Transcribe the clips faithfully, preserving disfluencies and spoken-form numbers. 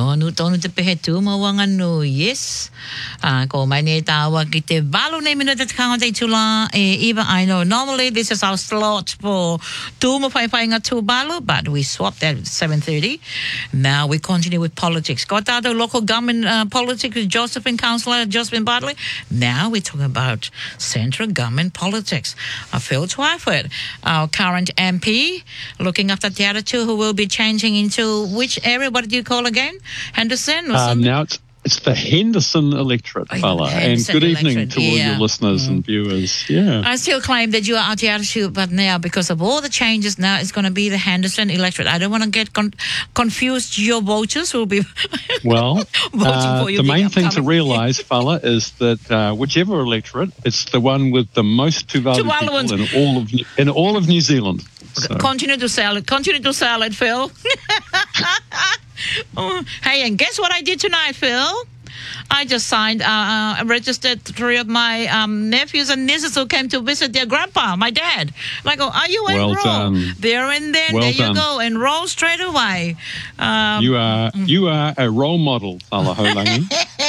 No, no, tonu te pehe tu mawanga no, yes. Uh, ko mai ne tawa ki te valo ne minute te kanga te tula e Eva. I know normally this is our slot for tu mo pai pai ngā tu balo, but we swapped that at seven thirty. Now we continue with politics. Got out of local government uh, politics with Josephine Councillor Josephine Bartley. Now we're talking about central government politics. Uh, Phil Twyford, our current M P, looking after the other two who will be changing into which area? What do you call again? Henderson or uh, something? Now it's It's the Henderson electorate, Oh, fella. Henderson and good evening electorate, to all yeah. your listeners mm. and viewers. Yeah. I still claim that you are out the attitude, but now because of all the changes, now it's going to be the Henderson electorate. I don't want to get con- confused. Your voters will be well. voting uh, for you. The main thing to upcoming. realise, fella, is that uh, whichever electorate, it's the one with the most Tuvalu people ones. in all of in all of New Zealand. So. Continue to sell it. Continue to sell it, Phil. Oh, hey, and guess what I did tonight, Phil? I just signed, uh, uh, registered three of my um, nephews and nieces who came to visit their grandpa, my dad. And I go, are you well enrolled? Done. They're in there. Well there you done. go. Enroll straight away. Um, you are you are a role model, fella Holangi.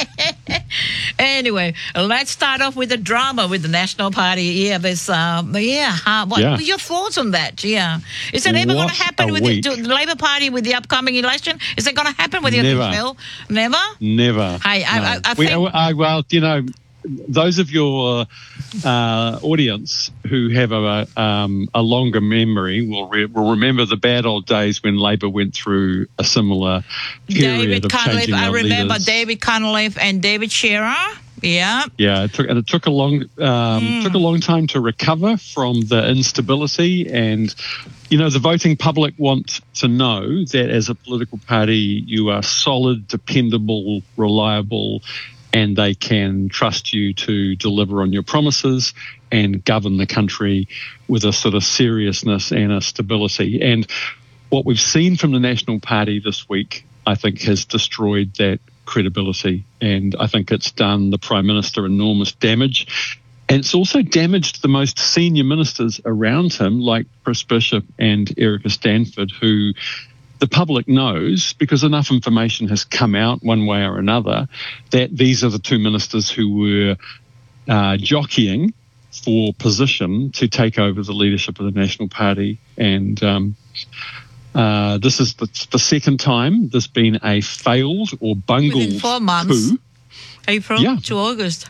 Anyway, let's start off with the drama with the National Party. Yeah, this, uh, yeah. Uh, what Yeah. are your thoughts on that? Yeah. Is it ever going to What happen a with the, week. the Labour Party with the upcoming election? Is it going to happen with you, Never. Phil? Never? Never. Hey, I, no. I, I we, think... I, well, you know, those of your uh, audience who have a um, a longer memory will re- will remember the bad old days when Labor went through a similar period David of Cunliffe, changing I our remember leaders. David Cunliffe and David Shearer. Yeah. Yeah, it took and it took a long um, Mm. took a long time to recover from the instability, and you know the voting public want to know that as a political party you are solid, dependable, reliable, and they can trust you to deliver on your promises and govern the country with a sort of seriousness and a stability. And what we've seen from the National Party this week, I think, has destroyed that credibility, and I think it's done the Prime Minister enormous damage, and it's also damaged the most senior ministers around him, like Chris Bishop and Erica Stanford, who the public knows, because enough information has come out one way or another, that these are the two ministers who were uh, jockeying for position to take over the leadership of the National Party. And um, uh, this is the, the second time there's been a failed or bungled Within four months. coup. April Yeah. to August.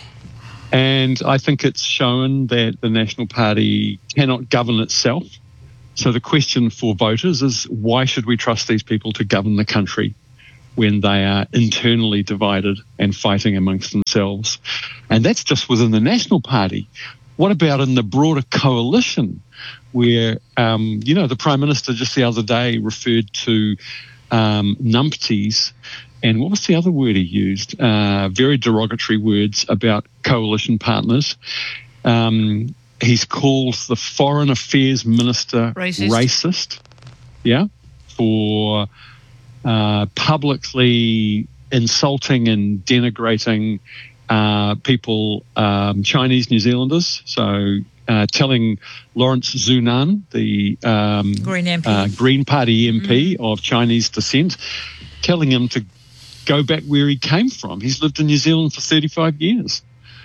And I think it's shown that the National Party cannot govern itself. So the question for voters is, why should we trust these people to govern the country when they are internally divided and fighting amongst themselves? And that's just within the National Party. What about in the broader coalition where, um, you know, the Prime Minister just the other day referred to um, numpties, and what was the other word he used? Uh, very derogatory words about coalition partners. Um, he's called the Foreign Affairs Minister Racist. racist yeah, for uh, publicly insulting and denigrating uh, people, um, Chinese New Zealanders. So uh, telling Lawrence Zunan, the um, Green M P. Uh, Green Party M P mm. of Chinese descent, telling him to go back where he came from. He's lived in New Zealand for thirty-five years.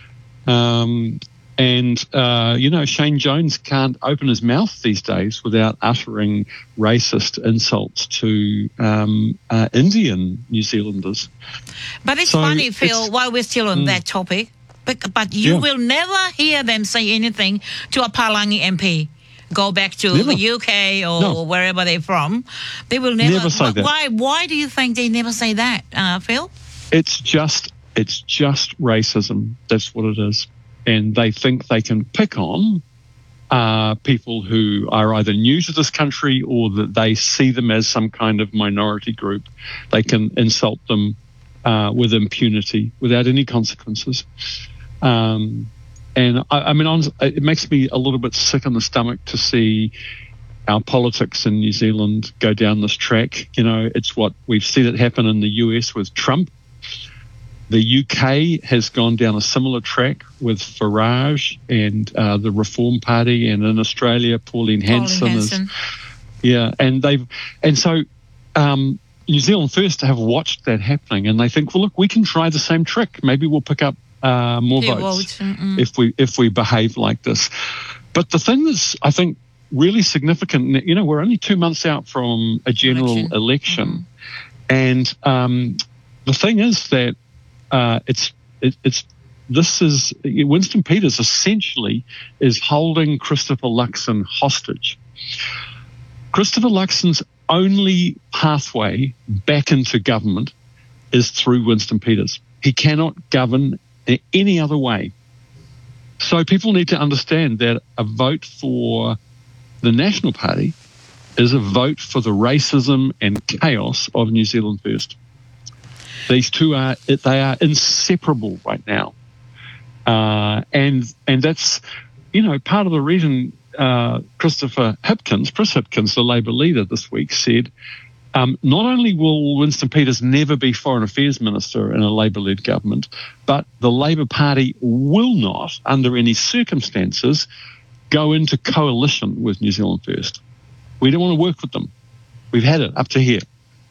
Um, and, uh, you know, Shane Jones can't open his mouth these days without uttering racist insults to um, uh, Indian New Zealanders. But it's So funny, Phil, it's- while we're still on Mm. that topic, but, but you Yeah. will never hear them say anything to a Palangi M P. Go back to Never. the U K or No. wherever they're from. They will never, Never say wh- that. Why Why do you think they never say that, uh, Phil? It's just it's just racism. That's what it is. And they think they can pick on uh, people who are either new to this country or that they see them as some kind of minority group. They can insult them uh, with impunity without any consequences. Um, and I, I mean, honestly, it makes me a little bit sick in the stomach to see our politics in New Zealand go down this track. You know, it's what we've seen it happen in the U S with Trump. The U K has gone down a similar track with Farage and uh, the Reform Party, and in Australia, Pauline Hanson, Pauline is Hanson. yeah, and they've and so um, New Zealand First have watched that happening, and they think, well, look, we can try the same trick. Maybe we'll pick up uh, more Yeah, votes votes. if we if we behave like this. But the thing that's, I think, really significant, you know, we're only two months out from a general election, election. Mm-hmm. and um, the thing is that uh, it's it, it's this is Winston Peters essentially is holding Christopher Luxon hostage. Christopher Luxon's only pathway back into government is through Winston Peters. He cannot govern in any other way. So people need to understand that a vote for the National Party is a vote for the racism and chaos of New Zealand First. These two are, they are inseparable right now. Uh, and and that's, you know, part of the reason uh, Christopher Hipkins, Chris Hipkins, the Labour leader this week, said um, not only will Winston Peters never be Foreign Affairs Minister in a Labour-led government, but the Labour Party will not, under any circumstances, go into coalition with New Zealand First. We don't want to work with them. We've had it up to here.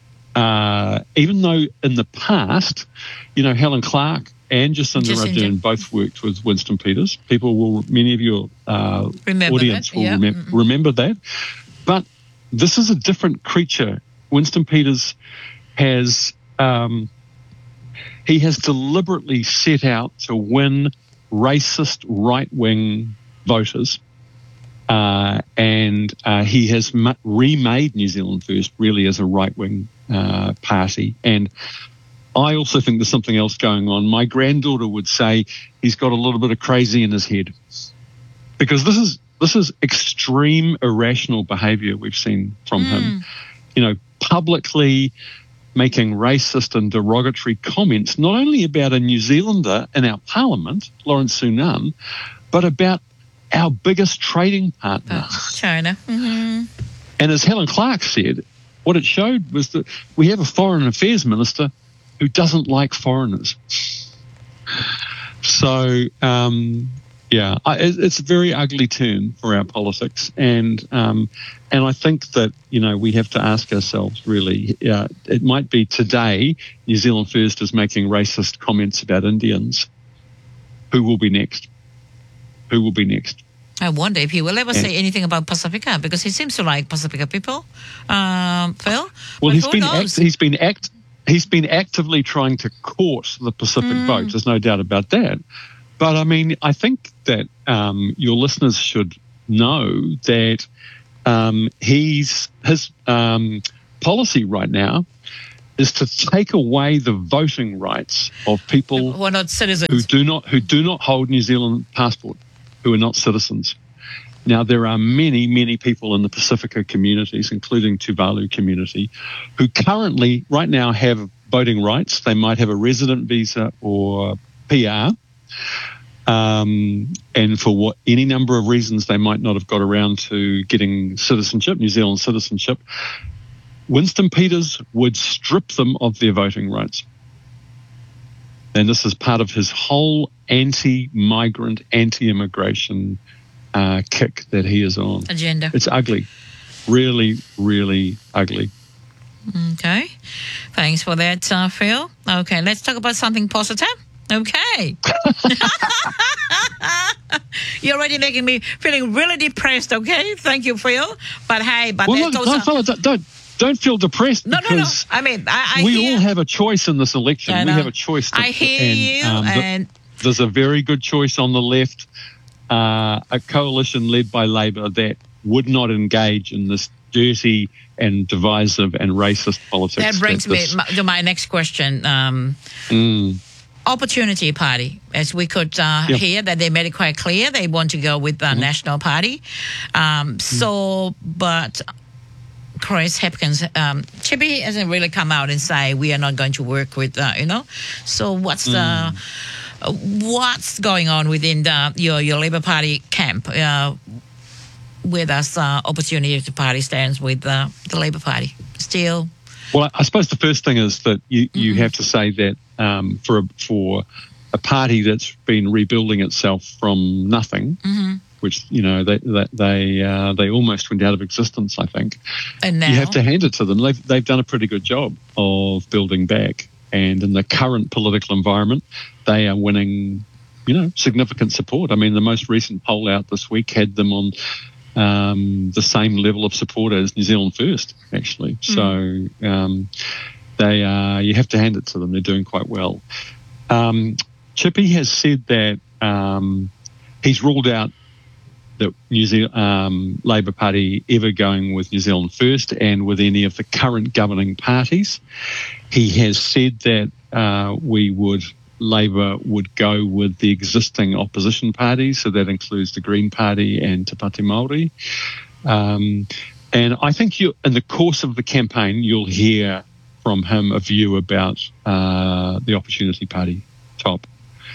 Uh, even though in the past, you know, Helen Clark and Jacinda, Jacinda. Ardern both worked with Winston Peters. People will, many of your uh, audience that, will yeah. remem- remember that. But this is a different creature. Winston Peters has, um, he has deliberately set out to win racist right-wing voters. Uh, and uh, he has ma- remade New Zealand First really as a right-wing uh, party. And I also think there's something else going on. My granddaughter would say he's got a little bit of crazy in his head, because this is this is extreme irrational behaviour we've seen from mm. him. You know, publicly making racist and derogatory comments, not only about a New Zealander in our parliament, Lawrence Sunan, but about our biggest trading partner, oh, China. Mm-hmm. And as Helen Clark said, what it showed was that we have a foreign affairs minister who doesn't like foreigners. So, um, yeah, I, it's a very ugly turn for our politics, and um, and I think that, you know, we have to ask ourselves, really, uh, it might be today New Zealand First is making racist comments about Indians. Who will be next? Who will be next? I wonder if he will ever and, say anything about Pacifica, because he seems to like Pacifica people, um, Phil. Well, but he's been act, he's been act, he's been actively trying to court the Pacific mm. vote. There's no doubt about that. But I mean, I think that um, your listeners should know that um, he's his um, policy right now is to take away the voting rights of people who are not citizens, who do not who do not hold New Zealand passport, who are not citizens. Now, there are many, many people in the Pacifica communities, including Tuvalu community, who currently, right now, have voting rights. They might have a resident visa or P R, um, and for what any number of reasons, they might not have got around to getting citizenship, New Zealand citizenship. Winston Peters would strip them of their voting rights. And this is part of his whole anti-migrant, anti-immigration uh, kick that he is on. Agenda. It's ugly. Really, really ugly. Okay. Thanks for that, uh, Phil. Okay, let's talk about something positive. Okay. You're already making me feeling really depressed, okay? Thank you, Phil. But hey, but well, there's look, also... fella, don't, don't, don't feel depressed. No, no, no. I mean, I, I we hear... all have a choice in this election. I we have a choice. To, I hear and, you. Um, and... the, there's a very good choice on the left, uh, a coalition led by Labour that would not engage in this dirty and divisive and racist politics. That brings that this... me to my next question. Um, mm. Opportunity Party, as we could uh, yep. hear that they made it quite clear they want to go with the mm-hmm. National Party. Um, so, but Chris Hipkins, um, Chippy hasn't really come out and say we are not going to work with, uh, you know. So what's mm. the uh, what's going on within the, your your Labour Party camp? Uh, where does uh, Opportunity Party stands with uh, the Labour Party still? Well, I suppose the first thing is that you, you mm-hmm. have to say that um, for a, for a party that's been rebuilding itself from nothing, mm-hmm. which, you know, they they they, uh, they almost went out of existence, I think. And now? You have to hand it to them. They've, they've done a pretty good job of building back. And in the current political environment, they are winning, you know, significant support. I mean, the most recent poll out this week had them on um, the same level of support as New Zealand First, actually. Mm. So um, they are, you have to hand it to them. They're doing quite well. Um, Chippy has said that um, he's ruled out the New Zealand um, Labour Party ever going with New Zealand First and with any of the current governing parties. He has said that uh, we would, Labour would go with the existing opposition parties, so that includes the Green Party and Te Pāti Māori. Um, and I think you, in the course of the campaign, you'll hear from him a view about uh, the Opportunity Party top.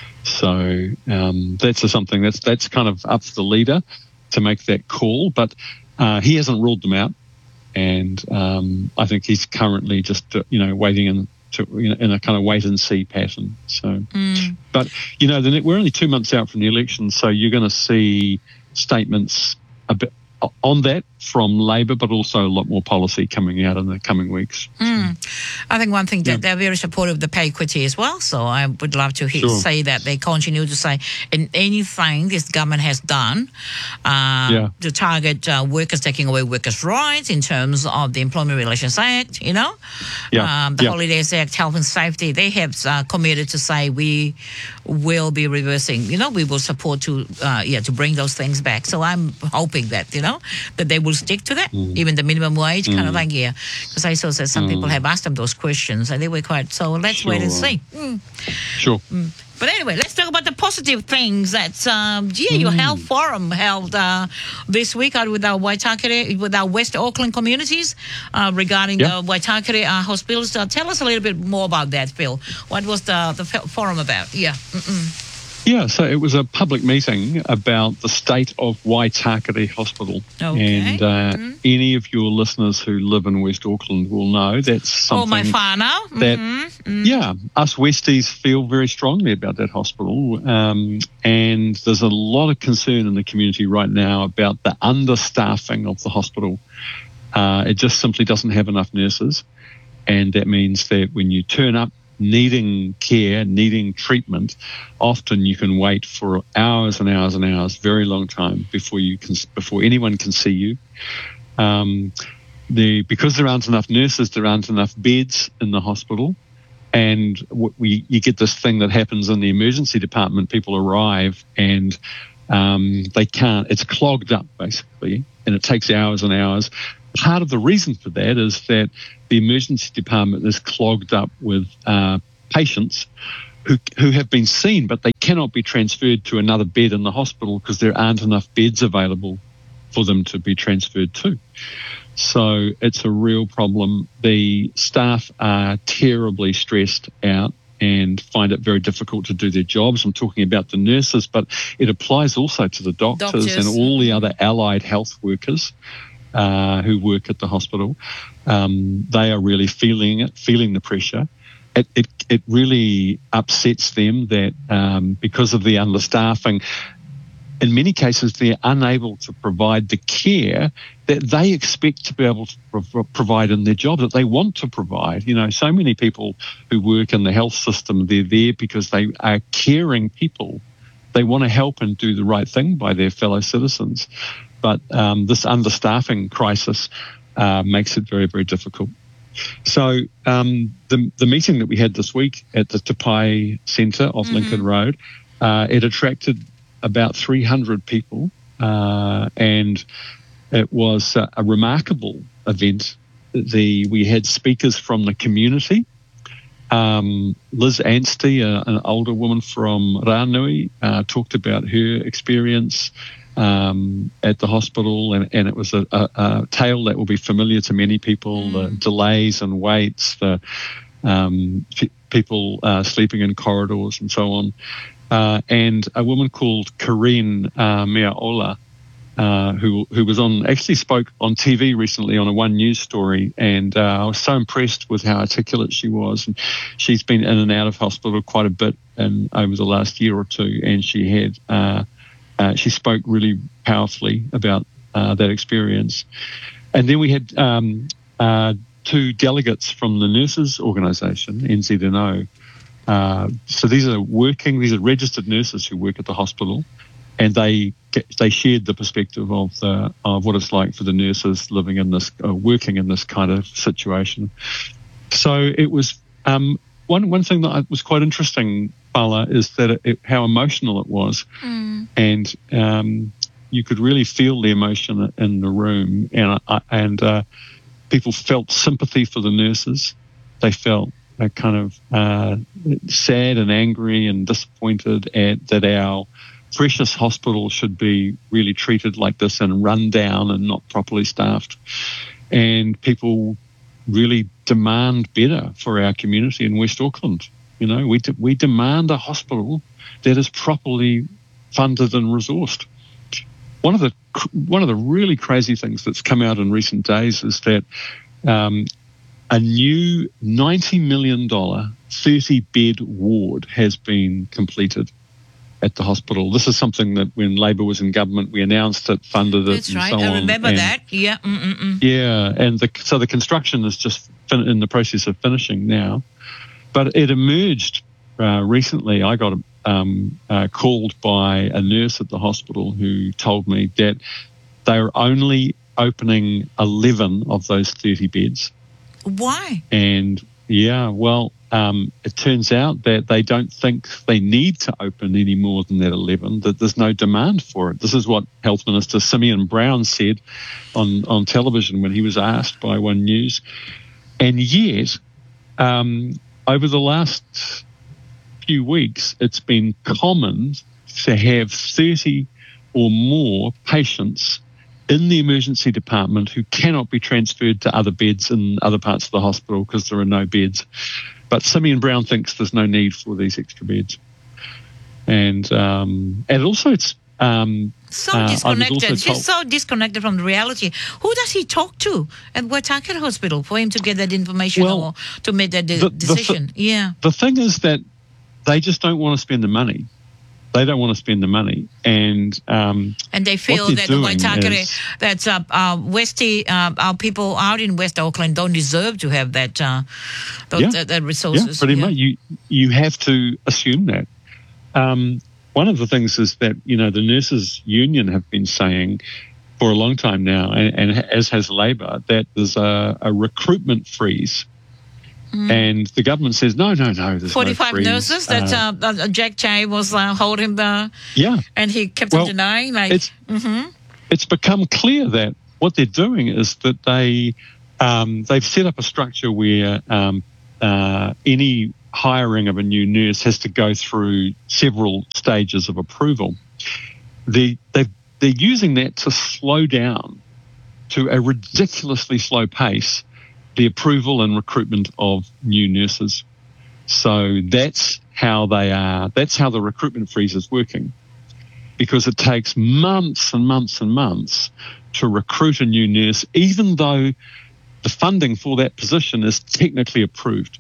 So um, that's a something that's that's kind of up to the leader to make that call, but uh, he hasn't ruled them out, and um, I think he's currently just uh, you know waiting in to you know, in a kind of wait and see pattern. So, mm. but you know the, we're only two months out from the election, so you're going to see statements a bit on that from Labour, but also a lot more policy coming out in the coming weeks. Mm. I think one thing that yeah. they're very supportive of the pay equity as well, so I would love to hear, sure. say that they continue to say in anything this government has done uh, yeah. to target uh, workers taking away workers' rights in terms of the Employment Relations Act, you know, yeah. um, the yeah. Holidays Act, health and safety, they have uh, committed to say we will be reversing, you know, we will support to, uh, yeah, to bring those things back. So I'm hoping that, you know, that they will stick to that, mm. even the minimum wage mm. kind of thing, yeah. Because I saw that some mm. people have asked them those questions and they were quite, so let's sure. wait and see. Mm. Sure. Mm. But anyway, let's talk about the positive things that, um, yeah, your mm. health forum held uh, this week out with our Waitakere, with our West Auckland communities uh, regarding yep. the Waitakere uh, hospitals. Uh, tell us a little bit more about that, Phil. What was the, the forum about? Yeah. Mm-mm. Yeah, so it was a public meeting about the state of Waitakere Hospital. Okay. And uh, mm-hmm. any of your listeners who live in West Auckland will know that's something oh, my whānau. that, mm-hmm. Mm-hmm. yeah, us Westies feel very strongly about that hospital. Um, and there's a lot of concern in the community right now about the understaffing of the hospital. Uh, it just simply doesn't have enough nurses. And that means that when you turn up needing care, needing treatment, often you can wait for hours and hours and hours, very long time before you can, before anyone can see you. Um, the because there aren't enough nurses, there aren't enough beds in the hospital, and we you get this thing that happens in the emergency department. People arrive and um, they can't. It's clogged up basically, and it takes hours and hours. Part of the reason for that is that the emergency department is clogged up with uh, patients who who have been seen, but they cannot be transferred to another bed in the hospital because there aren't enough beds available for them to be transferred to. So it's a real problem. The staff are terribly stressed out and find it very difficult to do their jobs. I'm talking about the nurses, but it applies also to the doctors, doctors. and all the other allied health workers Uh, who work at the hospital. Um, they are really feeling it, feeling the pressure. It, it, it really upsets them that um, because of the understaffing, in many cases they're unable to provide the care that they expect to be able to pro- provide in their job, that they want to provide. You know, so many people who work in the health system, they're there because they are caring people. They want to help and do the right thing by their fellow citizens. But um, this understaffing crisis uh, makes it very, very difficult. So um, the the meeting that we had this week at the Te Pai Centre off mm-hmm. Lincoln Road, uh, it attracted about three hundred people, uh, and it was a, a remarkable event. The we had speakers from the community. Um, Liz Anstey, uh, an older woman from Ranui, uh, talked about her experience Um, at the hospital, and, and it was a, a, a tale that will be familiar to many people, mm. the delays and waits, the um, p- people uh, sleeping in corridors and so on. Uh, and a woman called Corinne uh, Meaola, uh, who who was on, actually spoke on T V recently on a One News story, and uh, I was so impressed with how articulate she was. And she's been in and out of hospital quite a bit in, over the last year or two, and she had uh, uh, she spoke really powerfully about uh, that experience. And then we had um, uh, two delegates from the nurses organisation, N Z N O. Uh, so these are working, these are registered nurses who work at the hospital, and they they shared the perspective of the, of what it's like for the nurses living in this, uh, working in this kind of situation. So it was um, one one thing that was quite interesting, Paula, is that it, it, how emotional it was, mm. and um, you could really feel the emotion in the room, and uh, and uh, people felt sympathy for the nurses. They felt uh, kind of uh, sad and angry and disappointed at that our precious hospital should be really treated like this and run down and not properly staffed. And people really demand better for our community in West Auckland. You know, we de- we demand a hospital that is properly funded and resourced. One of the one of the really crazy things that's come out in recent days is that um, a new ninety million dollars thirty bed ward has been completed at the hospital. This is something that when Labor was in government, we announced it, funded it, That's and right. so on. I remember and, that. Yeah. Mm-mm-mm. Yeah, and the, so the construction is just fin- in the process of finishing now. But it emerged uh, recently. I got um, uh, called by a nurse at the hospital who told me that they are only opening eleven of those thirty beds. Why? And yeah, well, Um, it turns out that they don't think they need to open any more than that eleven, that there's no demand for it. This is what Health Minister Simeon Brown said on, on television when he was asked by One News. And yet, um, over the last few weeks, it's been common to have thirty or more patients in the emergency department who cannot be transferred to other beds in other parts of the hospital because there are no beds. But Simeon Brown thinks there's no need for these extra beds. And um, and also it's... Um, so uh, disconnected. He's so disconnected from the reality. Who does he talk to at Waitakere Hospital for him to get that information well, or to make that de- the, decision? The th- yeah. The thing is that they just don't want to spend the money. They don't want to spend the money, and um, and they feel that the Waitakere, that uh, uh, Westie, uh, our people out in West Auckland don't deserve to have that uh, those, yeah. that, that resources. Yeah, pretty yeah. much. You you have to assume that. Um, one of the things is that you know the nurses' union have been saying for a long time now, and, and as has Labor, that there's a, a recruitment freeze. Mm. And the government says, no, no, no, there's forty-five no freeze. nurses that uh, uh, Jack Chai was uh, holding the... Yeah. And he kept well, on denying. Like, it's, mm-hmm. it's become clear that what they're doing is that they, um, they've set up a structure where um, uh, any hiring of a new nurse has to go through several stages of approval. They, they've, they're using that to slow down to a ridiculously slow pace the approval and recruitment of new nurses. So that's how they are, that's how the recruitment freeze is working. Because it takes months and months and months to recruit a new nurse, even though the funding for that position is technically approved.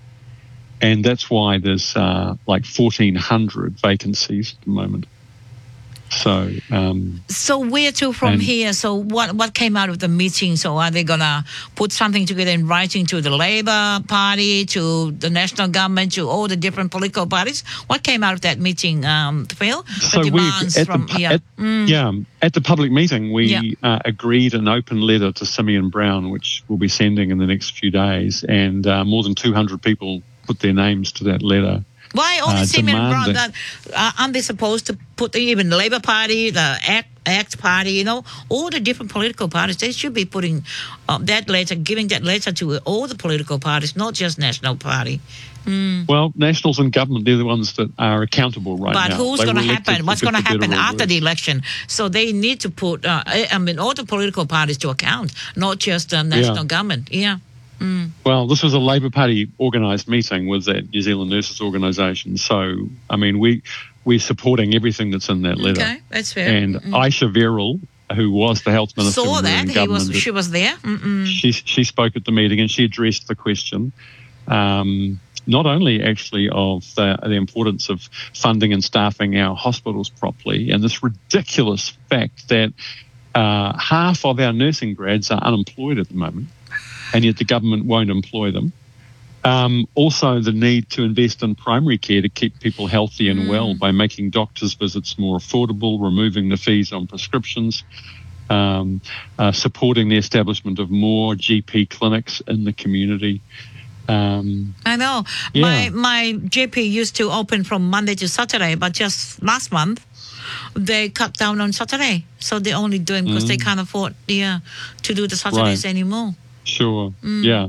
And that's why there's uh, like fourteen hundred vacancies at the moment. So, um, so where to from here? So what what came out of the meeting? So are they gonna put something together in writing to the Labour Party, to the national government, to all the different political parties? What came out of that meeting, um, Phil? So the we demands at from the, yeah, at, mm. yeah, at the public meeting, we yeah. uh, agreed an open letter to Simeon Brown, which we'll be sending in the next few days, and uh, more than two hundred people put their names to that letter. Why only uh, Simeon Brown? demanding. That, uh, aren't they supposed to put even the Labour Party, the ACT, ACT Party, you know, all the different political parties? They should be putting um, that letter, giving that letter to all the political parties, not just National Party. Mm. Well, Nationals and government, they're the ones that are accountable right but now. But who's going to happen? What's going to happen after words. the election? So they need to put, uh, I mean, all the political parties to account, not just the national yeah. government. Yeah. Mm. Well, this was a Labour Party organised meeting with that New Zealand Nurses Organisation. So, I mean, we, we're supporting everything that's in that letter. Okay, that's fair. And Mm-mm. Aisha Verrill, who was the health minister saw when we were that. in He was, government, she was there. Mm-mm. She, she spoke at the meeting and she addressed the question. Um, not only actually of the, the importance of funding and staffing our hospitals properly, and this ridiculous fact that uh, half of our nursing grads are unemployed at the moment, and yet the government won't employ them. Um, also, the need to invest in primary care to keep people healthy and mm. well by making doctors' visits more affordable, removing the fees on prescriptions, um, uh, supporting the establishment of more G P clinics in the community. Um, I know. Yeah. My my G P used to open from Monday to Saturday, but just last month, they cut down on Saturday. So they're only doing because mm. they can't afford yeah, to do the Saturdays right. anymore. Sure, mm. yeah.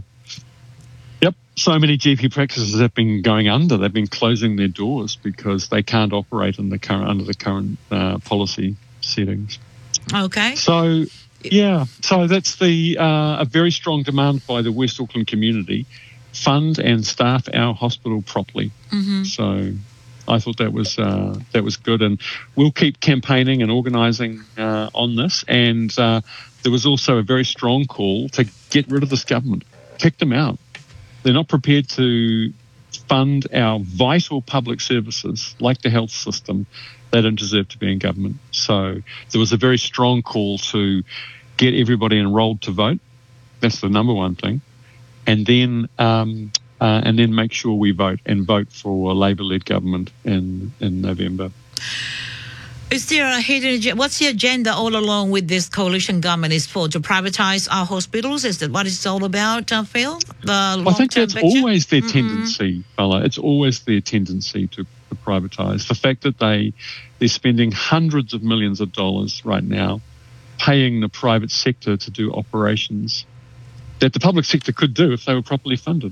So many G P practices have been going under. They've been closing their doors because they can't operate in the current under the current uh, policy settings. Okay. So, yeah. So that's the uh, a very strong demand by the West Auckland community: fund and staff our hospital properly. Mm-hmm. So, I thought that was uh, that was good, and we'll keep campaigning and organising uh, on this. And uh, there was also a very strong call to get rid of this government, kick them out. They're not prepared to fund our vital public services like the health system. They don't deserve to be in government. So there was a very strong call to get everybody enrolled to vote. That's the number one thing. And then um, uh, and then make sure we vote and vote for a Labour-led government in, in November. Is there a hidden agenda? What's the agenda all along with this coalition government is for? To privatize our hospitals? Is that what it's all about, uh, Phil? The I think that's picture? always their Mm-mm. tendency, fella. It's always their tendency to, to privatise. The fact that they, they're spending hundreds of millions of dollars right now paying the private sector to do operations that the public sector could do if they were properly funded.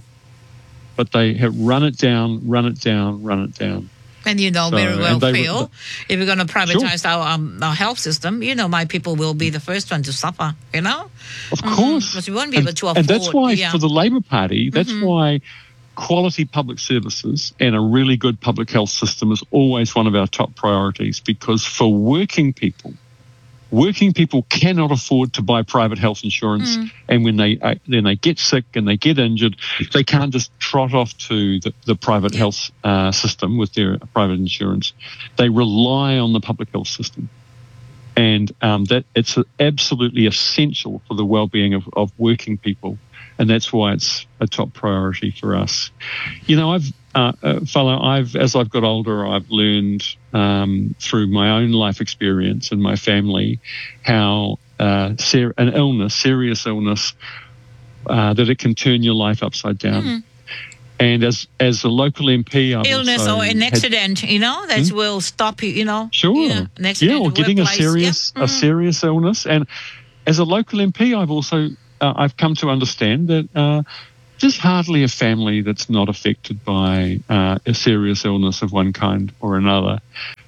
But they have run it down, run it down, run it down. And you know So, very well, and they Phil, were- if we're going to privatize Sure. our um, our health system, you know, my people will be the first one to suffer, you know? Of course. Because we won't be and, able to afford. and that's why yeah. for the Labour Party, that's Mhm. why quality public services and a really good public health system is always one of our top priorities, because for working people, working people cannot afford to buy private health insurance, Mm. and when they uh, then they get sick and they get injured, they can't just trot off to the, the private Yeah. health uh, system with their private insurance. They rely on the public health system, and um, that it's absolutely essential for the well-being of, of working people, and that's why it's a top priority for us. You know, I've uh, uh, fellow, I've as I've got older, I've learned um, through my own life experience and my family how uh, ser- an illness, serious illness, uh, that it can turn your life upside down. Mm. And as as a local M P, I've illness also or an had- accident, you know, that Hmm? will stop you, you know. Sure. Yeah, an accident Yeah, or at getting a workplace. serious Yeah. a Mm. serious illness. And as a local M P, I've also uh, I've come to understand that uh, there's hardly a family that's not affected by uh, a serious illness of one kind or another.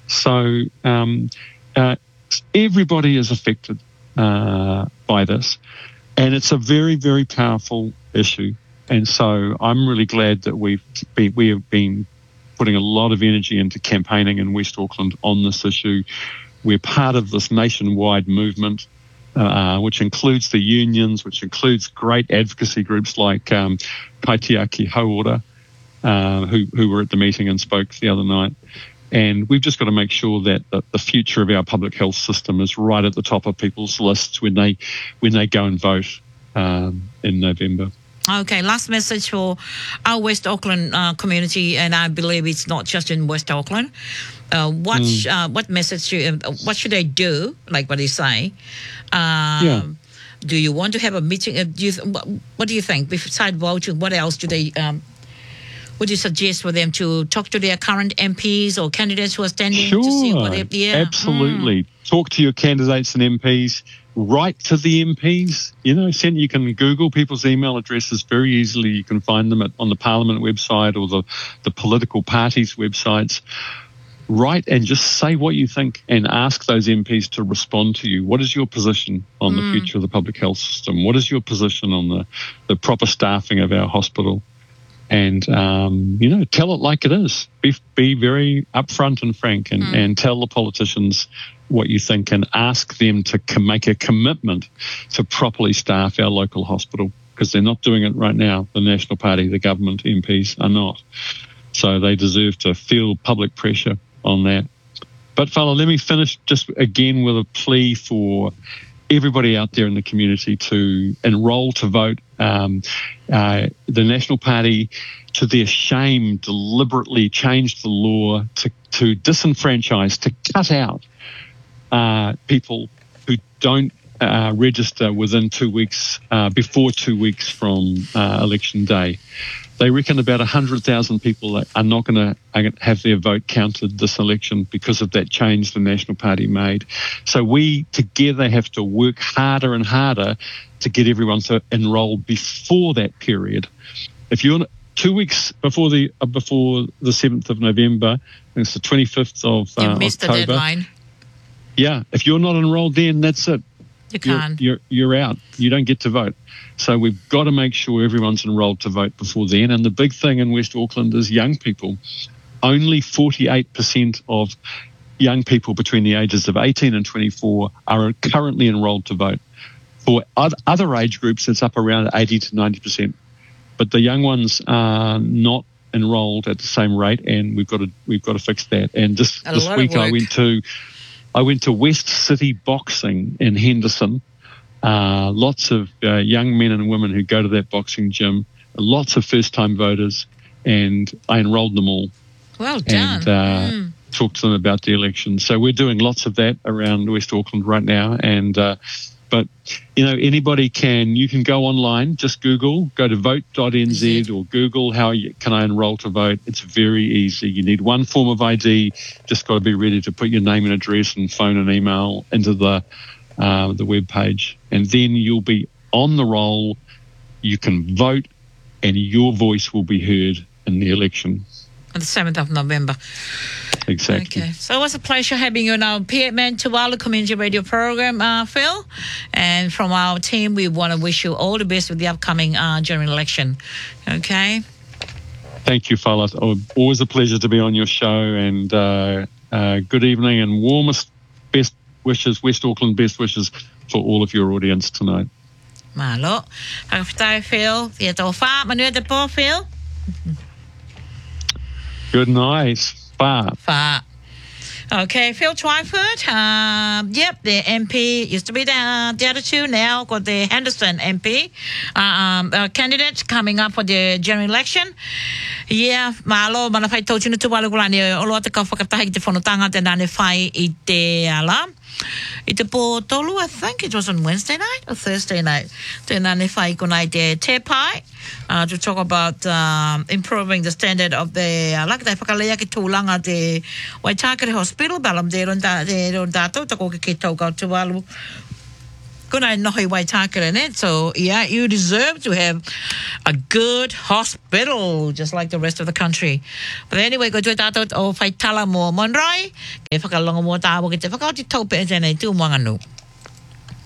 So um, uh, everybody is affected uh, by this, and it's a very, very powerful issue. And so I'm really glad that we've been, we have been putting a lot of energy into campaigning in West Auckland on this issue. We're part of this nationwide movement, uh, which includes the unions, which includes great advocacy groups like um, Kaitiaki Hauora, uh, who, who were at the meeting and spoke the other night. And we've just got to make sure that the, the future of our public health system is right at the top of people's lists when they when they go and vote um, in November. Okay, last message for our West Auckland uh, community, and I believe it's not just in West Auckland. Uh, what Mm. uh, what message? Should, uh, what should they do? Like what they say. Um, Yeah. Do you want to have a meeting? Uh, do you th- what, what do you think? Besides voting, what else do they? Um, would you suggest for them to talk to their current M Ps or candidates who are standing Sure, to see what they? Yeah, absolutely. Mm. Talk to your candidates and M Ps. Write to the M Ps. You know, send. You can Google people's email addresses very easily. You can find them at, on the Parliament website or the the political parties' websites. Write and just say what you think and ask those M Ps to respond to you. What is your position on the Mm. future of the public health system? What is your position on the, the proper staffing of our hospital? And, um, you know, tell it like it is. Be, be very upfront and frank and, Mm. and tell the politicians what you think and ask them to com- make a commitment to properly staff our local hospital. because they're not doing it right now. The National Party, the government M Ps are not. So they deserve to feel public pressure on that. But, fella, let me finish just again with a plea for everybody out there in the community to enrol to vote. Um, uh, the National Party, to their shame, deliberately changed the law to, to disenfranchise, to cut out uh, people who don't uh, register within two weeks, uh, before two weeks from uh, election day. They reckon about one hundred thousand people are not going to have their vote counted this election because of that change the National Party made. So we together have to work harder and harder to get everyone to enrol before that period. If you're two weeks before the uh, before the seventh of November, I think it's the twenty-fifth of uh, you missed October. the deadline. Yeah, if you're not enrolled then, that's it. You can't. You're, you're, you're out. You don't get to vote. So we've got to make sure everyone's enrolled to vote before then. And the big thing in West Auckland is young people. Only forty-eight percent of young people between the ages of eighteen and twenty-four are currently enrolled to vote. For other age groups, it's up around eighty to ninety percent. But the young ones are not enrolled at the same rate, and we've got to we've got to fix that. And this, this week I went to I went to West City Boxing in Henderson. Uh, lots of uh, young men and women who go to that boxing gym, lots of first-time voters, and I enrolled them all. Well done. And uh, mm. talked to them about the election. So we're doing lots of that around West Auckland right now. And uh, but, you know, anybody can, you can go online, just Google, go to vote dot n z or Google how you, can I enroll to vote. It's very easy. You need one form of I D, just got to be ready to put your name and address and phone and email into the uh, the web page, and then you'll be on the roll. You can vote, and your voice will be heard in the election. On the seventh of November. Exactly. Okay. So it was a pleasure having you on our P M N Tuvalu Community Radio program, uh, Phil. And from our team, we want to wish you all the best with the upcoming uh, general election. Okay? Thank you, Fala. Always a pleasure to be on your show. And uh, uh, good evening and warmest best wishes, West Auckland best wishes for all of your audience tonight. Malo. Hagaftai, Phil. Tieto fa, manuel de po, Phil. Good night. Fa. Fa. Okay, Phil Twyford. Um, yep, the M P used to be the, uh, the other two. Now got the Henderson M P uh, um, uh, candidate coming up for the general election. Yeah, malo mana fai tau tunu tu walu kulani o loa te ka whakatahi te whanotanga te nane whai i te ala. I te po tolu, I think it was on Wednesday night or Thursday night. Te nane whai konai te te pai. Uh, to talk about um, improving the standard of the uh, like the whakalea ki tūlanga te Waitakere Hospital balam te ronda te ronda tau tako ke ke tau kau tuwalu kuna nohi Waitakere ne. So yeah, you deserve to have a good hospital just like the rest of the country. But anyway, ko tui tātou o whaitala mo Monroe ke whakalonga mo tāwo ki te whakauti taupe e tēnei tū mwanganu.